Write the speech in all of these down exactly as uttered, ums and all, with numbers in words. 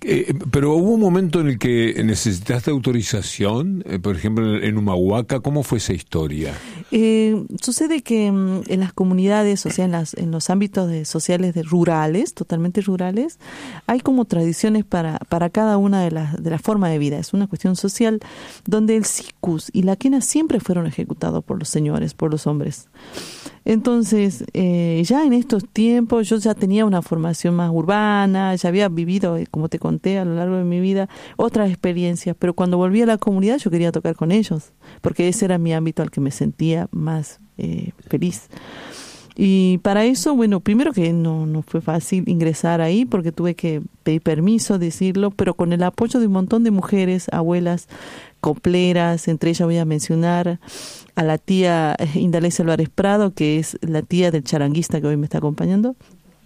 Eh, pero hubo un momento en el que necesitaste autorización, eh, por ejemplo, en Humahuaca. ¿Cómo fue esa historia? Eh, sucede que um, en las comunidades, o sea, en, las, en los ámbitos de, sociales de rurales, totalmente rurales, hay como tradiciones para, para cada una de las de la forma de vida. Es una cuestión social donde el sikus y la quena siempre fueron ejecutados por los señores, por los hombres. Entonces, eh, ya en estos tiempos yo ya tenía una formación más urbana, ya había vivido, como te conté a lo largo de mi vida, otras experiencias, pero cuando volví a la comunidad yo quería tocar con ellos, porque ese era mi ámbito al que me sentía más eh, feliz. Y para eso, bueno, primero que no, no fue fácil ingresar ahí, porque tuve que pedir permiso, decirlo, pero con el apoyo de un montón de mujeres, abuelas, copleras, entre ellas voy a mencionar a la tía Indalecia Álvarez Prado, que es la tía del charanguista que hoy me está acompañando,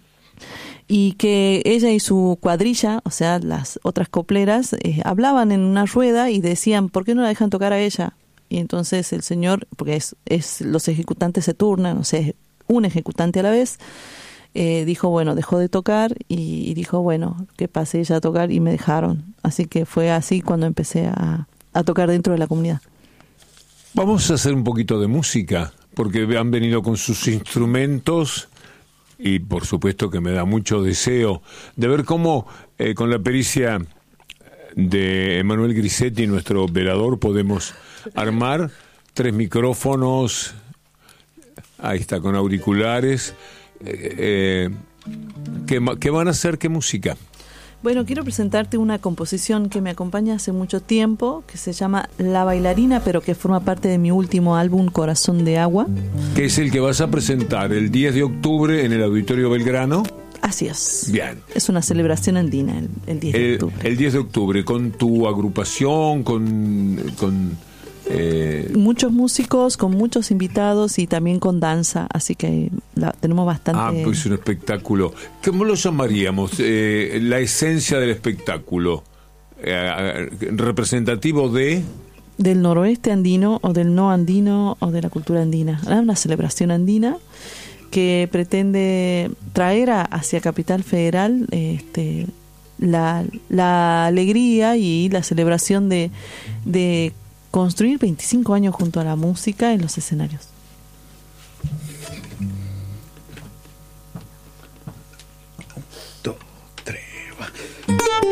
y que ella y su cuadrilla, o sea, las otras copleras, eh, hablaban en una rueda y decían, ¿por qué no la dejan tocar a ella? Y entonces el señor, porque es, es los ejecutantes se turnan, o sea, un ejecutante a la vez, eh, dijo, bueno, dejó de tocar y, y dijo, bueno, que pase ella a tocar, y me dejaron. Así que fue así cuando empecé a, a tocar dentro de la comunidad. Vamos a hacer un poquito de música, porque han venido con sus instrumentos y por supuesto que me da mucho deseo de ver cómo eh, con la pericia de Emanuel Grisetti, nuestro operador, podemos armar tres micrófonos, ahí está, con auriculares. Eh, eh, ¿qué, ¿Qué van a hacer? ¿Qué música? Bueno, quiero presentarte una composición que me acompaña hace mucho tiempo, que se llama La Bailarina, pero que forma parte de mi último álbum, Corazón de Agua. Que es el que vas a presentar el diez de octubre en el Auditorio Belgrano. Así es. Bien. Es una celebración andina el, el diez de octubre. El diez de octubre, con tu agrupación, con... con Eh... muchos músicos, con muchos invitados y también con danza, así que la, tenemos bastante... Ah, pues un espectáculo. ¿Cómo lo llamaríamos? Eh, la esencia del espectáculo. Eh, ¿Representativo de...? Del noroeste andino o del no andino o de la cultura andina. Es una celebración andina que pretende traer a, hacia Capital Federal este, la, la alegría y la celebración de... de construir veinticinco años junto a la música en los escenarios.